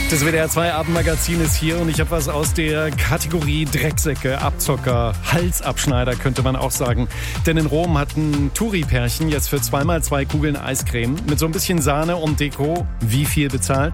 Das WDR 2 Abendmagazin ist hier und ich habe was aus der Kategorie Drecksäcke, Abzocker, Halsabschneider könnte man auch sagen. Denn in Rom hat ein Touri-Pärchen jetzt für 2x2 Kugeln Eiscreme mit so ein bisschen Sahne und Deko wie viel bezahlt?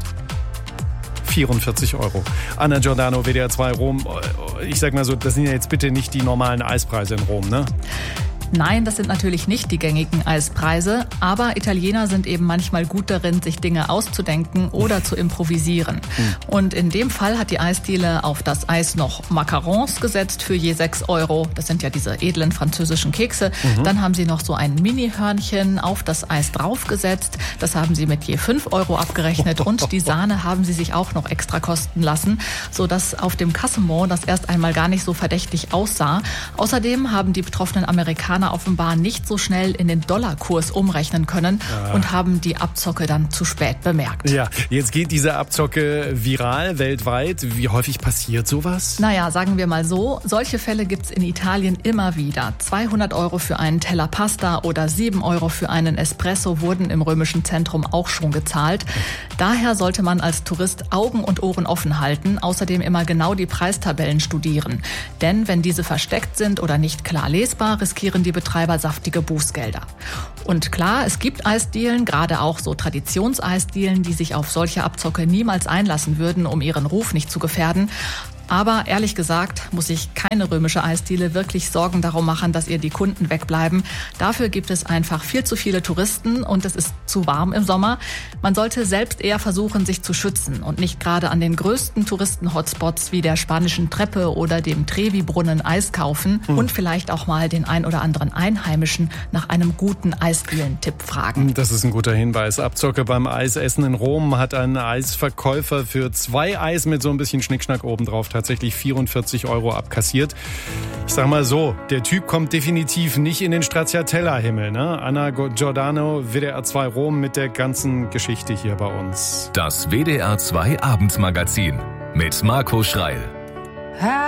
44 €. Anna Giordano, WDR 2 Rom. Ich sag mal so, das sind ja jetzt bitte nicht die normalen Eispreise in Rom, ne? Nein, das sind natürlich nicht die gängigen Eispreise, aber Italiener sind eben manchmal gut darin, sich Dinge auszudenken oder zu improvisieren. Und in dem Fall hat die Eisdiele auf das Eis noch Macarons gesetzt für je 6 €. Das sind ja diese edlen französischen Kekse. Dann haben sie noch so ein Mini-Hörnchen auf das Eis draufgesetzt. Das haben sie mit je 5 € abgerechnet und die Sahne haben sie sich auch noch extra kosten lassen, sodass auf dem Kassenbon das erst einmal gar nicht so verdächtig aussah. Außerdem haben die betroffenen Amerikaner offenbar nicht so schnell in den Dollarkurs umrechnen können und haben die Abzocke dann zu spät bemerkt. Ja, jetzt geht diese Abzocke viral weltweit. Wie häufig passiert sowas? Naja, sagen wir mal so, solche Fälle gibt's in Italien immer wieder. 200 € für einen Teller Pasta oder 7 € für einen Espresso wurden im römischen Zentrum auch schon gezahlt. Daher sollte man als Tourist Augen und Ohren offen halten, außerdem immer genau die Preistabellen studieren. Denn wenn diese versteckt sind oder nicht klar lesbar, riskieren die Betreiber saftige Bußgelder. Und klar, es gibt Eisdielen, gerade auch so Traditionseisdielen, die sich auf solche Abzocke niemals einlassen würden, um ihren Ruf nicht zu gefährden. Aber ehrlich gesagt muss sich keine römische Eisdiele wirklich Sorgen darum machen, dass ihr die Kunden wegbleiben. Dafür gibt es einfach viel zu viele Touristen und es ist zu warm im Sommer. Man sollte selbst eher versuchen, sich zu schützen und nicht gerade an den größten Touristen-Hotspots wie der Spanischen Treppe oder dem Trevi-Brunnen Eis kaufen und vielleicht auch mal den ein oder anderen Einheimischen nach einem guten Eisdielen-Tipp fragen. Das ist ein guter Hinweis. Abzocke beim Eisessen in Rom hat ein Eisverkäufer für 2 Eis mit so ein bisschen Schnickschnack obendrauf tatsächlich 44 € abkassiert. Ich sag mal so, der Typ kommt definitiv nicht in den Stracciatella-Himmel, ne? Anna Giordano, WDR 2 Rom mit der ganzen Geschichte hier bei uns. Das WDR 2 Abendmagazin mit Marco Schreil.